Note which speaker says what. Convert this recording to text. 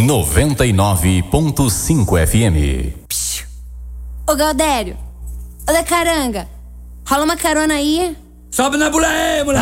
Speaker 1: 99.5 FM.
Speaker 2: Ô Galdério, ô da Caranga, rola uma carona aí.
Speaker 3: Sobe na bula aí, mulher.